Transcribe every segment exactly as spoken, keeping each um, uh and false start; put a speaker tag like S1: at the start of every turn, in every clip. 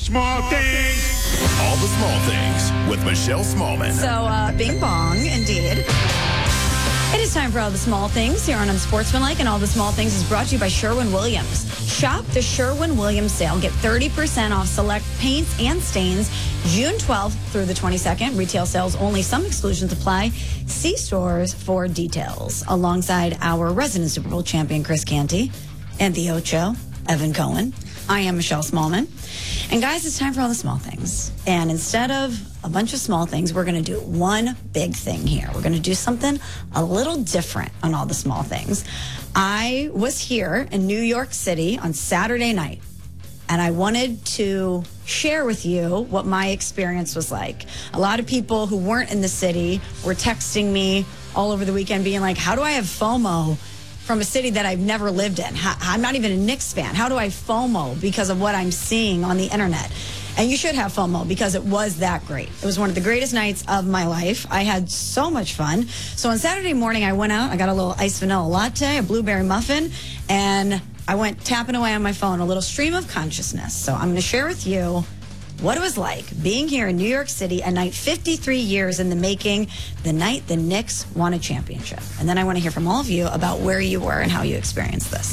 S1: small things.
S2: All the small things with Michelle Smallman.
S3: So, uh, bing bong, indeed. It is time for All the Small Things here on Unsportsmanlike, and All the Small Things is brought to you by Sherwin-Williams. Shop the Sherwin-Williams sale. Get thirty percent off select paints and stains June twelfth through the twenty-second. Retail sales only. Some exclusions apply. See stores for details. Alongside our resident Super Bowl champion, Chris Canty, and the Ocho, Evan Cohen. I am Michelle Smallman. And guys, it's time for All the Small Things. And instead of a bunch of small things, we're going to do one big thing here. We're going to do something a little different on All the Small Things. I was here in New York City on Saturday night, and I wanted to share with you what my experience was like. A lot of people who weren't in the city were texting me all over the weekend being like, how do I have FOMO from a city that I've never lived in? How, I'm not even a Knicks fan. How do I FOMO because of what I'm seeing on the internet? And you should have FOMO because it was that great. It was one of the greatest nights of my life. I had so much fun. So on Saturday morning, I went out. I got a little iced vanilla latte, a blueberry muffin, and I went tapping away on my phone, a little stream of consciousness. So I'm going to share with you what it was like being here in New York City, a night fifty-three years in the making, the night the Knicks won a championship. And then I want to hear from all of you about where you were and how you experienced this.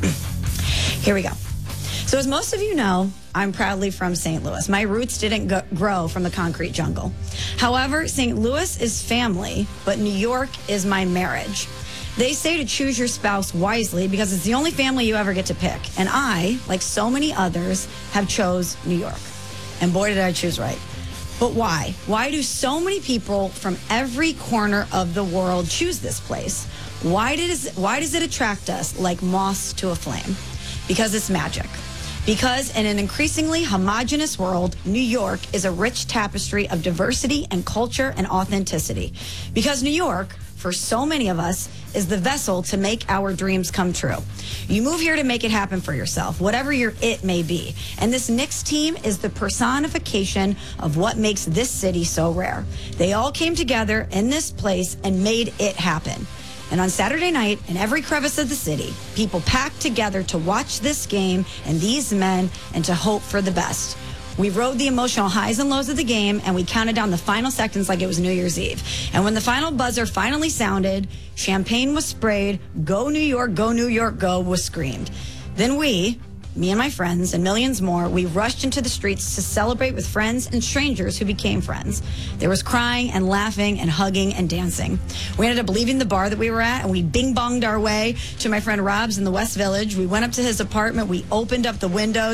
S3: Here we go. So as most of you know, I'm proudly from Saint Louis. My roots didn't go- grow from the concrete jungle. However, Saint Louis is family, but New York is my marriage. They say to choose your spouse wisely because it's the only family you ever get to pick. And I, like so many others, have chose New York. And boy, did I choose right. But why? Why do so many people from every corner of the world choose this place? Why does, why does it attract us like moths to a flame? Because it's magic. Because in an increasingly homogenous world, New York is a rich tapestry of diversity and culture and authenticity. Because New York, for so many of us, is the vessel to make our dreams come true. You move here to make it happen for yourself, whatever your it may be. And this Knicks team is the personification of what makes this city so rare. They all came together in this place and made it happen. And on Saturday night, in every crevice of the city, people packed together to watch this game and these men and to hope for the best. We rode the emotional highs and lows of the game, and we counted down the final seconds like it was New Year's Eve. And when the final buzzer finally sounded, champagne was sprayed, "Go New York, go New York, go" was screamed. Then we, me and my friends and millions more, we rushed into the streets to celebrate with friends and strangers who became friends. There was crying and laughing and hugging and dancing. We ended up leaving the bar that we were at, and we bing-bonged our way to my friend Rob's in the West Village. We went up to his apartment. We opened up the windows.